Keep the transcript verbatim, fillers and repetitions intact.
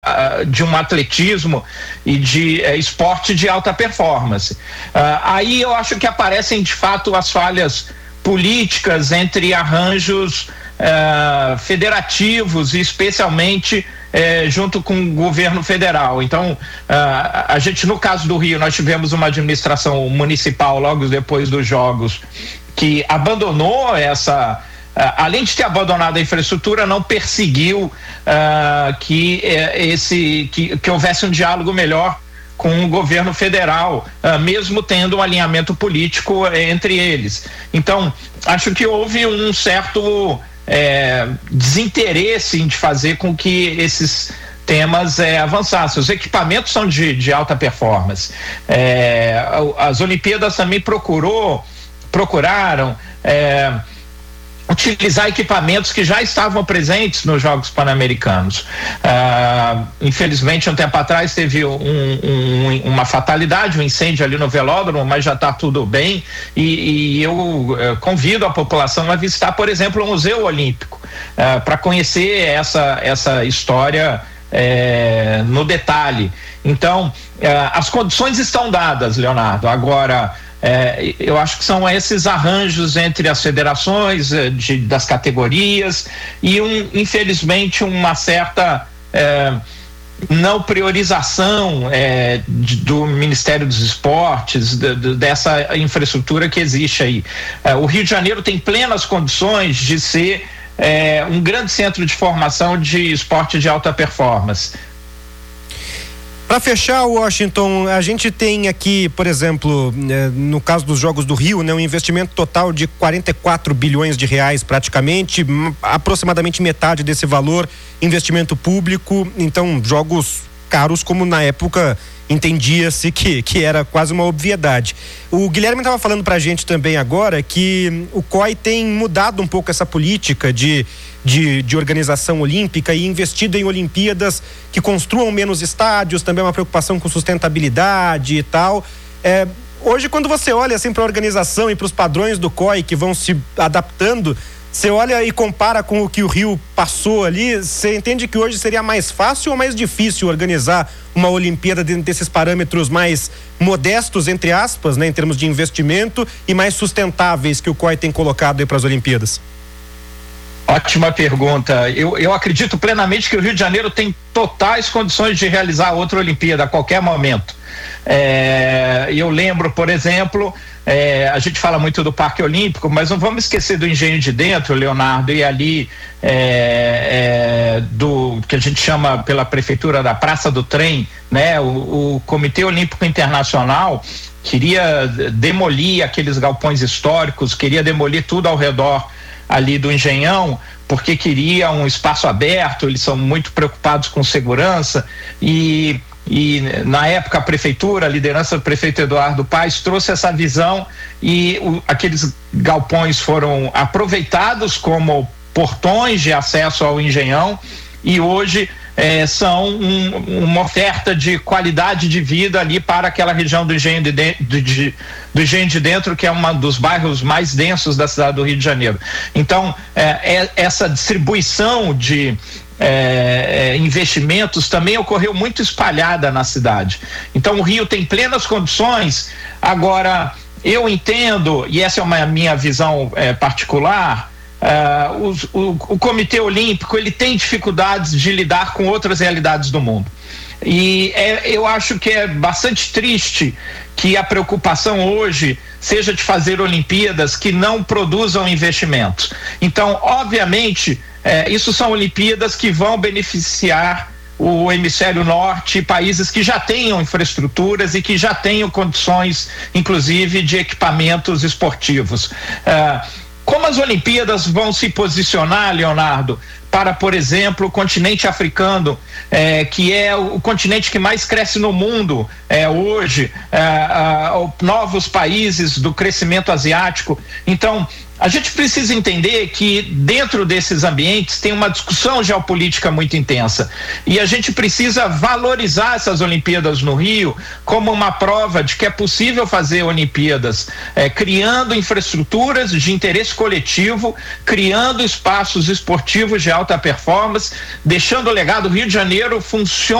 de um atletismo e de é, esporte de alta performance. Uh, aí eu acho que aparecem de fato as falhas políticas entre arranjos uh, federativos e especialmente uh, junto com o governo federal. Então, uh, a gente, no caso do Rio, nós tivemos uma administração municipal logo depois dos Jogos que abandonou essa Uh, além de ter abandonado a infraestrutura, não perseguiu uh, que, uh, esse, que, que houvesse um diálogo melhor com o governo federal, uh, mesmo tendo um alinhamento político uh, entre eles. Então, acho que houve um certo uh, desinteresse em de fazer com que esses temas uh, avançassem. Os equipamentos são de, de alta performance. Uh, as Olimpíadas também procurou, procuraram uh, utilizar equipamentos que já estavam presentes nos Jogos Pan-Americanos. Uh, infelizmente, um tempo atrás teve um, um, uma fatalidade, um incêndio ali no velódromo, mas já está tudo bem e, e eu uh, convido a população a visitar, por exemplo, o Museu Olímpico, uh, para conhecer essa, essa história uh, no detalhe. Então, uh, as condições estão dadas, Leonardo. Agora, É, eu acho que são esses arranjos entre as federações de, das categorias e um, infelizmente uma certa é, não priorização é, de, do Ministério dos Esportes, de, de, dessa infraestrutura que existe aí. É, o Rio de Janeiro tem plenas condições de ser é, um grande centro de formação de esporte de alta performance. Para fechar, Washington, a gente tem aqui, por exemplo, no caso dos Jogos do Rio, né, um investimento total de quarenta e quatro bilhões de reais praticamente, aproximadamente metade desse valor, investimento público, então jogos caros como na época entendia-se que, que era quase uma obviedade. O Guilherme estava falando pra gente também agora que o C O I tem mudado um pouco essa política de, de, de organização olímpica e investido em Olimpíadas que construam menos estádios, também uma preocupação com sustentabilidade e tal. É, hoje, quando você olha assim para a organização e para os padrões do C O I que vão se adaptando, você olha e compara com o que o Rio passou ali, você entende que hoje seria mais fácil ou mais difícil organizar uma Olimpíada dentro desses parâmetros mais modestos, entre aspas, né, em termos de investimento, e mais sustentáveis que o C O I tem colocado aí para as Olimpíadas? Ótima pergunta. Eu, eu acredito plenamente que o Rio de Janeiro tem totais condições de realizar outra Olimpíada a qualquer momento. É, eu lembro, por exemplo, é, a gente fala muito do Parque Olímpico, mas não vamos esquecer do Engenho de Dentro, Leonardo, e ali é, é, do que a gente chama pela prefeitura da Praça do Trem, né? O, o Comitê Olímpico Internacional queria demolir aqueles galpões históricos, queria demolir tudo ao redor ali do Engenhão, porque queria um espaço aberto, eles são muito preocupados com segurança e, e na época a prefeitura, a liderança do prefeito Eduardo Paes trouxe essa visão e o, aqueles galpões foram aproveitados como portões de acesso ao Engenhão e hoje É, são um, uma oferta de qualidade de vida ali para aquela região do Engenho de, de, de, do Engenho de Dentro, que é um dos bairros mais densos da cidade do Rio de Janeiro. Então, é, é, essa distribuição de é, é, investimentos também ocorreu muito espalhada na cidade. Então, o Rio tem plenas condições. Agora, eu entendo, e essa é uma minha visão é, particular, Uh, os, o, o Comitê Olímpico ele tem dificuldades de lidar com outras realidades do mundo e é, eu acho que é bastante triste que a preocupação hoje seja de fazer Olimpíadas que não produzam investimentos. Então, obviamente, é, isso são Olimpíadas que vão beneficiar o hemisfério norte, países que já tenham infraestruturas e que já tenham condições, inclusive, de equipamentos esportivos. Uh, Como as Olimpíadas vão se posicionar, Leonardo, para, por exemplo, o continente africano, eh, que é o, o continente que mais cresce no mundo eh, hoje, eh, ah, novos países do crescimento asiático. Então, A gente precisa entender que dentro desses ambientes tem uma discussão geopolítica muito intensa e a gente precisa valorizar essas Olimpíadas no Rio como uma prova de que é possível fazer Olimpíadas eh, criando infraestruturas de interesse coletivo, criando espaços esportivos de alta performance, deixando o legado. O Rio de Janeiro funciona